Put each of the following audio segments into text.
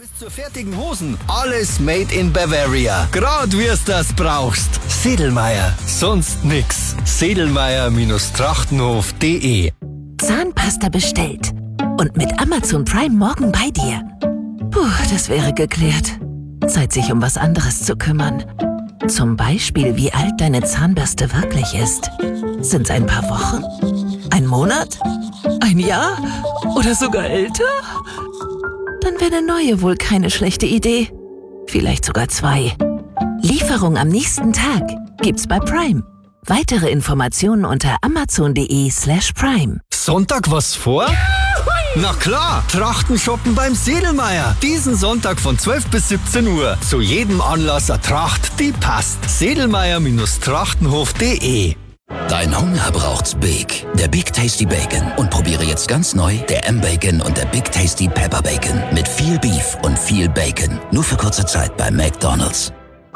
Bis zur fertigen Hosen. Alles made in Bavaria. Grad wie's das brauchst. Sedlmayr. Sonst nix. Sedlmayr-Trachtenhof.de. Zahnpasta bestellt. Und mit Amazon Prime morgen bei dir. Puh, das wäre geklärt. Zeit, sich um was anderes zu kümmern. Zum Beispiel, wie alt deine Zahnbürste wirklich ist. Sind's ein paar Wochen? Ein Monat? Ein Jahr? Oder sogar älter? Dann wäre eine neue wohl keine schlechte Idee. Vielleicht sogar 2. Lieferung am nächsten Tag gibt's bei Prime. Weitere Informationen unter amazon.de/prime. Sonntag was vor? Na klar, Trachten shoppen beim Sedlmayr. Diesen Sonntag von 12 bis 17 Uhr. Zu jedem Anlass eine Tracht, die passt. Sedlmayr-Trachtenhof.de. Dein Hunger braucht's Big. Der Big Tasty Bacon. Und probiere jetzt ganz neu der M-Bacon und der Big Tasty Pepper Bacon. Mit viel Beef und viel Bacon. Nur für kurze Zeit bei McDonald's.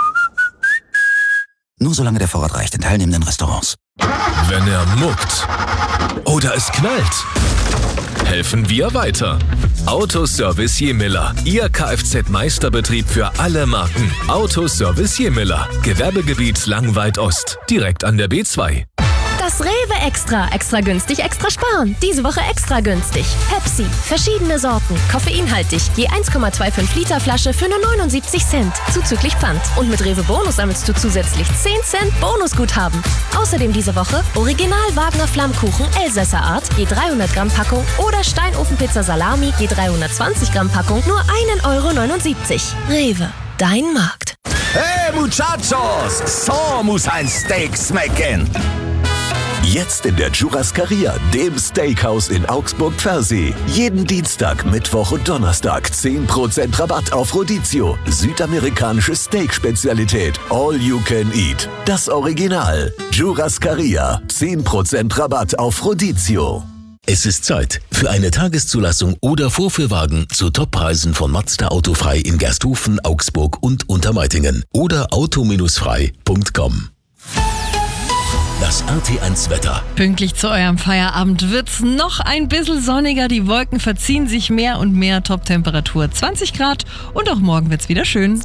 Nur solange der Vorrat reicht in teilnehmenden Restaurants. Wenn er muckt oder es knallt, helfen wir weiter. Autoservice Jemiller. Ihr Kfz-Meisterbetrieb für alle Marken. Autoservice Jemiller. Gewerbegebiet Langweid Ost. Direkt an der B2. Das Rewe Extra. Extra günstig, extra sparen. Diese Woche extra günstig. Pepsi. Verschiedene Sorten. Koffeinhaltig. Je 1,25 Liter Flasche für nur 79 Cent. Zuzüglich Pfand. Und mit Rewe Bonus sammelst du zusätzlich 10 Cent Bonusguthaben. Außerdem diese Woche Original Wagner Flammkuchen Elsässer Art. Je 300 Gramm Packung. Oder Steinofenpizza Salami. Je 320 Gramm Packung. Nur 1,79 €. Rewe. Dein Markt. Hey Muchachos, so muss ein Steak schmecken. Jetzt in der Churrascaria, dem Steakhouse in Augsburg-Pfersee. Jeden Dienstag, Mittwoch und Donnerstag 10% Rabatt auf Rodizio. Südamerikanische Steak-Spezialität. All you can eat. Das Original. Churrascaria. 10% Rabatt auf Rodizio. Es ist Zeit für eine Tageszulassung oder Vorführwagen zu Toppreisen von Mazda Autofrei in Gersthofen, Augsburg und Untermeitingen oder auto-frei.com. Das RT1-Wetter. Pünktlich zu eurem Feierabend wird's noch ein bisschen sonniger. Die Wolken verziehen sich mehr und mehr. Top-Temperatur 20 Grad. Und auch morgen wird's wieder schön.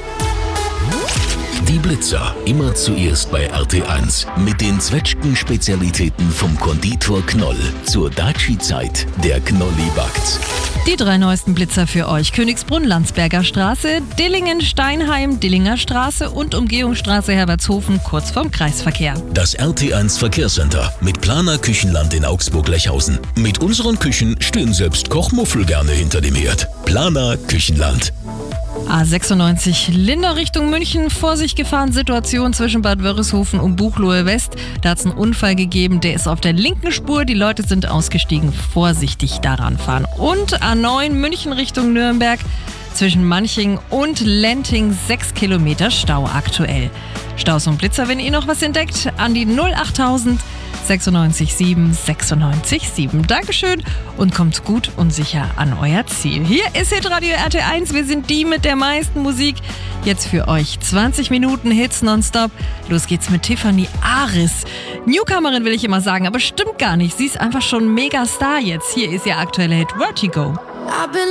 Die Blitzer. Immer zuerst bei RT1. Mit den Zwetschgen-Spezialitäten vom Konditor Knoll. Zur Daci-Zeit. Der Knolli backt. Die 3 neuesten Blitzer für euch. Königsbrunn, Landsberger Straße, Dillingen, Steinheim, Dillinger Straße und Umgehungsstraße Herbertshofen kurz vorm Kreisverkehr. Das RT1 Verkehrscenter mit Planer Küchenland in Augsburg-Lechhausen. Mit unseren Küchen stehen selbst Kochmuffel gerne hinter dem Herd. Planer Küchenland. A96 Linder Richtung München. Vorsicht Gefahrensituation zwischen Bad Wörishofen und Buchloe West. Da hat es einen Unfall gegeben, der ist auf der linken Spur. Die Leute sind ausgestiegen. Vorsichtig daran fahren. Und A9 München Richtung Nürnberg. Zwischen Manching und Lenting 6 Kilometer Stau aktuell. Staus und Blitzer, wenn ihr noch was entdeckt, an die 08000 96 7 96 7. Dankeschön und kommt gut und sicher an euer Ziel. Hier ist Hitradio RT1. Wir sind die mit der meisten Musik. Jetzt für euch 20 Minuten Hits nonstop. Los geht's mit Tiffany Aris. Newcomerin will ich immer sagen, aber stimmt gar nicht. Sie ist einfach schon Megastar jetzt. Hier ist ihr aktueller Hit Vertigo.